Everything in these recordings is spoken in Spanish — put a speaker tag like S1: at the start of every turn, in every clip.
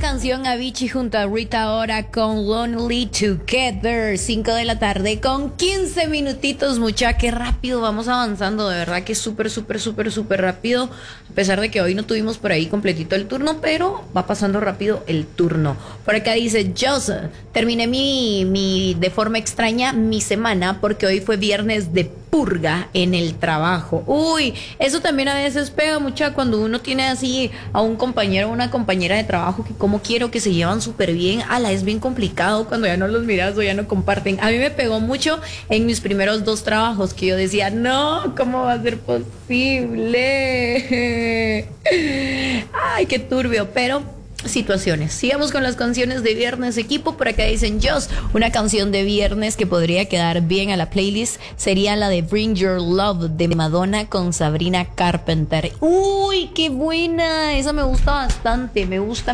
S1: canción Avicii junto a Rita Ora con Lonely Together. 5 de la tarde con 15 minutitos, mucha, qué rápido vamos avanzando, de verdad que súper rápido, a pesar de que hoy no tuvimos por ahí completito el turno, pero va pasando rápido el turno. Por acá dice Joseph, terminé de forma extraña mi semana porque hoy fue viernes de purga en el trabajo. Uy, eso también a veces pega mucha cuando uno tiene así a un compañero o una compañera de trabajo que como quiero que se llevan súper bien. Ala, es bien complicado cuando ya no los miras o ya no comparten. A mí me pegó mucho en mis primeros 2 trabajos que yo decía, no, ¿cómo va a ser posible? Ay, qué turbio, pero situaciones. Sigamos con las canciones de viernes, equipo. Por acá dicen Joss, una canción de viernes que podría quedar bien a la playlist sería la de Bring Your Love de Madonna con Sabrina Carpenter. Uy, qué buena, esa me gusta bastante, me gusta.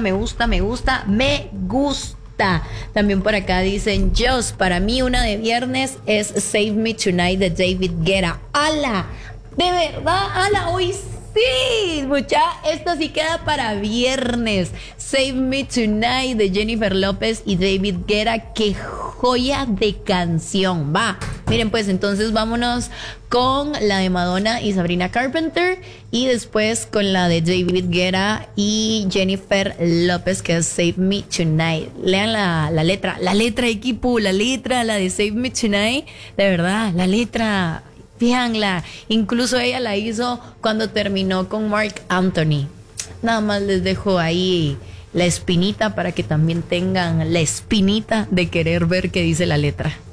S1: También por acá dicen Joss, para mí una de viernes es Save Me Tonight de David Guetta. ¡Hala! De verdad, ¡hala! Hoy sí, mucha, esta sí queda para viernes. Save Me Tonight de Jennifer López y David Guetta. Qué joya de canción. Va, miren pues, entonces vámonos con la de Madonna y Sabrina Carpenter y después con la de David Guetta y Jennifer López, que es Save Me Tonight. Lean la letra, equipo, la de Save Me Tonight. De verdad, la letra, véanla, incluso ella la hizo cuando terminó con Marc Anthony. Nada más les dejo ahí la espinita para que también tengan la espinita de querer ver qué dice la letra.